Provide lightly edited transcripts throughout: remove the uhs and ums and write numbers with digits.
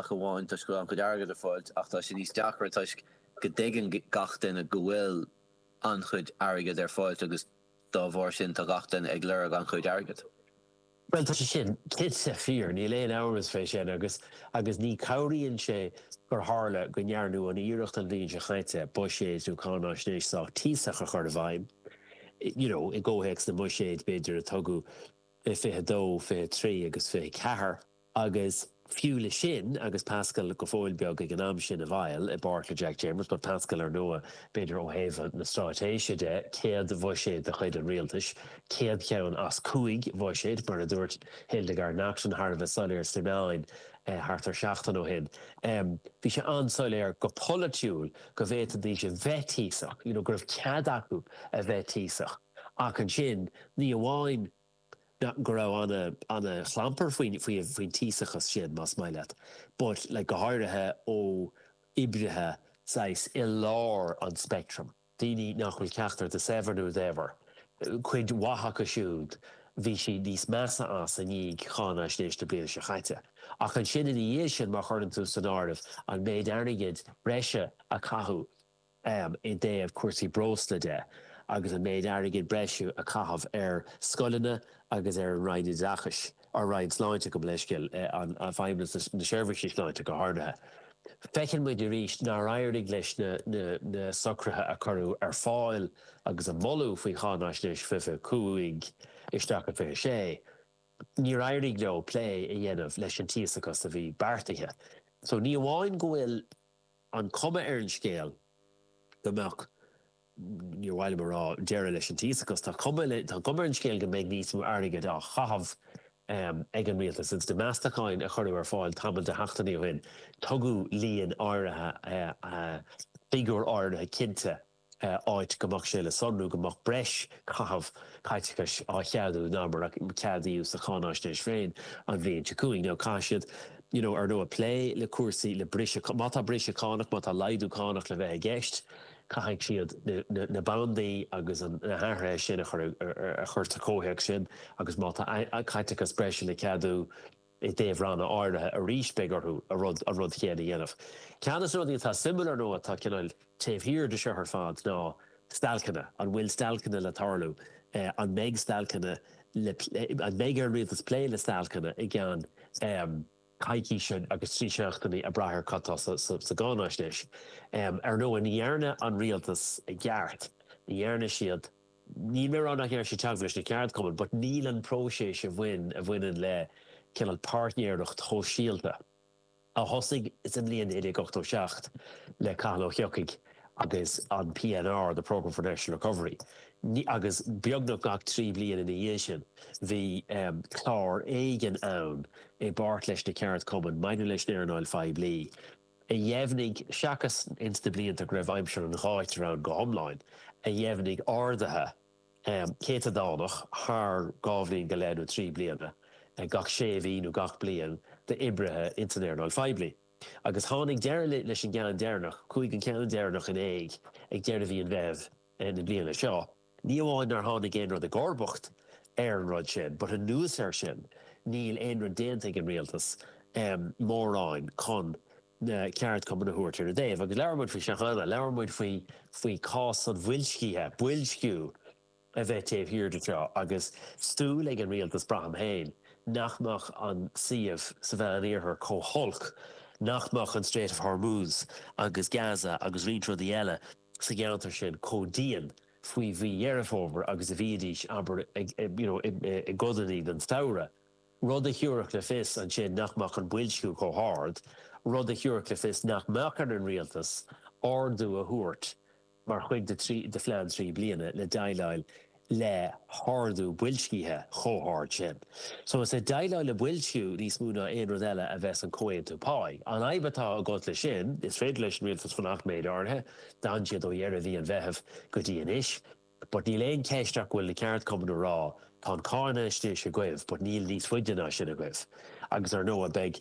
deach bháin tá go an chud airgad a fáilt ach tá sin níos deachar tá go dtéigean gach den a gohfuil an chud airgad ar fáilt agus dá bhór sin tá gach den ag leir an chud airgad. Well, tá sin kid sa fear ní léon áras fé sin agus ní cairíonn sé gur hála go nearnú an íirecht an bhíonn se chaite buséadú cánáisnééis sa tísach a chuir a bhaim. You know, I ggóhéics na muséad beidir a tugu fé dó fé trí agus fé cethir agus fiúla sin agus Pascal go fóil beag ag an am sin a bhail I bart le Jack Chambers, but Pascal ar nua beidir ó héh na stáitéise de céad bhoiséad a chuid an rialtas, céad ceann as cuaig bhoiséad mar a dúirt Hildegard Nachson Harbh Solir Stimáin hartar seachtain ó hin. Bhí sé ansáiléir go politiúil go bhéta dí sé bheittíosach, go raibh cead acu a bheittíosach. Ach an sin ní amháin go raibh anna chlamper faoin tíosachas sin más maiile. But le go háirithe ó ibrithe sais I lár an spectrum. Daoine nach bhfuil ceachtar de severú d'ever. Cuid wathacha siúd, bhí si níos measa as a níag chánáisnéis de bliana se chaite. Ach an sin in dhé sin mar chuann tú san áireamh an méid airnigid breise a cathú I déobh cuasaí brósla de. Agus an méid airgid breisiú a cahabh scoilena agus an raid dachas ar raid sláinte go bleiscil an feimlas na seirbhísí sláinte go háirithe. Fecinn muid I ríist ná rairigh leis na socrathe a chorú ar fáil agus an molú faoi chánáisnéis fife cuaig isteach a fé sé. Ní rairigh nó lé I dhéanamh leis an tíosachas a bhí beartaithe. So ní amháin go bhfuil an cuma ar an scéal gomach ní bhhaile mar deire leis an tíosachas tá cuma an scéal go méid níos mú airgad a chahabh ag an rialtas ins de meastacháin a chuirú ar fáil tamil de heachtaí ó hin. Tugu líon áirithe figúr áirithe cinnte áit gomach sé le sonrú gomach breis chahabh caiiteachas á cheadú námar ceadaíú sa chánáisnéis féin an bhíonn te cuaig nó caiisiad ar nó a lé le cuasaí le brise mátá brise cánach mátá laidú cánach le bheith a gceist. Caithigh siad na bandaí agus an hathre sin a chuirta cóthaigh sin agus mátá caiiteachas breise le ceadú I déobh ranna áirithe a ríis beagorthú a rud chéad a dhéanamh. Ceannas rudí atá similar nó atá cinál taobhthír de seo ar fad ná stalcanna, an bhfuil stalcanna le tarlú, an méid stalcanna an méid ar rialtas plé le stalcanna I gceann caiicí sin agus trí seachtaí a brathir catá sa gánáisnéis. Ar nó an dhearna an rialtas a gceart, dhearna siad ní mé an nach ar sé teaghlis na ceart cuman, but níl an próséis a bhainean le cinál partnéireacht thó síalta. A thosaigh is an líon 1987 le Carlo Chiocig agus an PNR, the Programme for National Recovery. Agus beagnach gach 3 bliain in dhé sin, bhí clár éigen ann I bart leis na ceart cuman, maidin leis nearnáil 5 bliain. A dhéimnig seachas ins de blianta go raibh aimseir an gháit around go homláin, a dhéimnig ardathe céta dánach thar gábhlíonn go leanú 3 bliana, gach sé bhíonú gach blian de ibrithe inta nearnáil 5 bliain. Agus tháinig deire leis an gceann déarnach, chuig an ceann déarnach in éig ag deire bhíon bheith na bliana seo. Ní amháin ar tháinig aon rud a gcórbacht ar an rud sin, but an nús ar sin, níl aon rud déanta an rialtas mórráin chun na ceart cuman na thuairtear a déobh. Agus leabharmuid faoi seachana, leabharmuid faoi cás an bhuiilscíthe, builsciú a bheith taobhthír de treo, agus stúil ag an rialtas braham hain, nachmach an siomh sa bheith an iarthar cótholc, nachmach an Strait of Hormuz, agus Gaza, agus rintrodí eile sa geantar sin códíon faoi bhí dhearafóver agus a bhídís aber I godaní den staire. Rud a thiúrach le fis an sin nachmach an builsciú cóthard, rud a thiúrach le fis nachmach an rialtas ardú a thuairt mar chuig de phlean 3 bliana le daileáil le hardú builscíthe chóthard sin. So is a daileáil le builsciú níos múna aon rud eile a bheits an cóin tú páid. An aibbatá a got le sin, is féidir leis an rialtas fanach méid áirithe, dan siad ó dhearad í an bheitheh go dtíon is, but ní léon ceisteach bhfuil le ceart cuman rá tá an cána istíos a gcuibh, but níl níos fuideanna sin a gcuibh. Agus ar nó a beag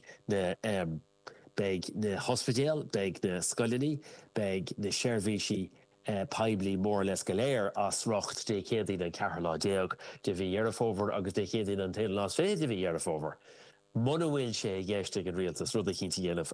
na hospidéal, beag na scoilení, beag na seirbhísí paibli mór les galéir as rocht de chédaí an Carolá déag de bhí dhearafóver agus de chédaí an taon Las Vegas de bhí dhearafóver. Muna bhfuil sé gceiste an rialtas rud a cinnta dhéanamh